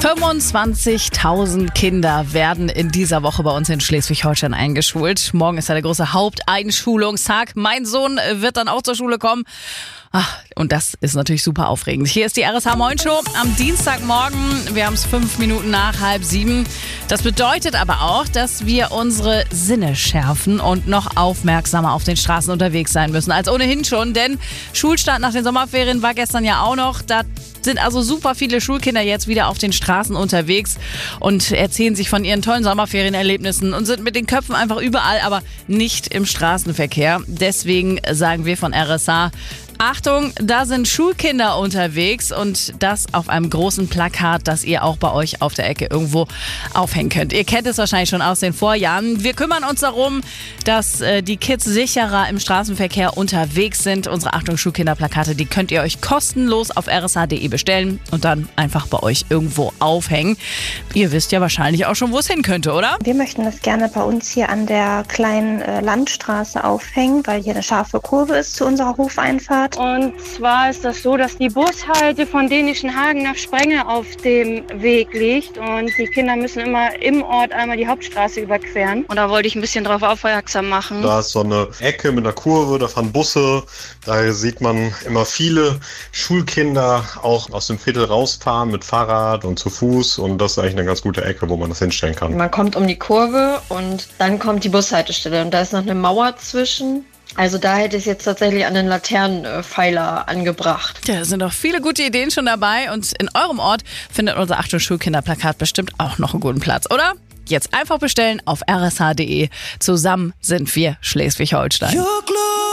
25.000 Kinder werden in dieser Woche bei uns in Schleswig-Holstein eingeschult. Morgen ist ja der große Haupteinschulungstag. Mein Sohn wird dann auch zur Schule kommen. Und das ist natürlich super aufregend. Hier ist die RSH Moin Show am Dienstagmorgen. Wir haben es 5 Minuten nach 6:30. Das bedeutet aber auch, dass wir unsere Sinne schärfen und noch aufmerksamer auf den Straßen unterwegs sein müssen als ohnehin schon. Denn Schulstart nach den Sommerferien war gestern ja auch noch. Da sind also super viele Schulkinder jetzt wieder auf den Straßen unterwegs und erzählen sich von ihren tollen Sommerferienerlebnissen und sind mit den Köpfen einfach überall, aber nicht im Straßenverkehr. Deswegen sagen wir von RSH: Achtung, da sind Schulkinder unterwegs und das auf einem großen Plakat, das ihr auch bei euch auf der Ecke irgendwo aufhängen könnt. Ihr kennt es wahrscheinlich schon aus den Vorjahren. Wir kümmern uns darum, dass die Kids sicherer im Straßenverkehr unterwegs sind. Unsere Achtung Schulkinderplakate, die könnt ihr euch kostenlos auf rsh.de bestellen und dann einfach bei euch irgendwo aufhängen. Ihr wisst ja wahrscheinlich auch schon, wo es hin könnte, oder? Wir möchten das gerne bei uns hier an der kleinen Landstraße aufhängen, weil hier eine scharfe Kurve ist zu unserer Hofeinfahrt. Und zwar ist das so, dass die Bushalte von Dänischenhagen nach Sprenge auf dem Weg liegt und die Kinder müssen immer im Ort einmal die Hauptstraße überqueren. Und da wollte ich ein bisschen drauf aufmerksam machen. Da ist so eine Ecke mit einer Kurve, da fahren Busse. Da sieht man immer viele Schulkinder auch aus dem Viertel rausfahren mit Fahrrad und zu Fuß. Und das ist eigentlich eine ganz gute Ecke, wo man das hinstellen kann. Man kommt um die Kurve und dann kommt die Bushaltestelle und da ist noch eine Mauer zwischen. Also da hätte ich jetzt tatsächlich an den Laternenpfeiler angebracht. Ja, da sind doch viele gute Ideen schon dabei und in eurem Ort findet unser Achtung Schulkinderplakat bestimmt auch noch einen guten Platz, oder? Jetzt einfach bestellen auf rsh.de. Zusammen sind wir Schleswig-Holstein.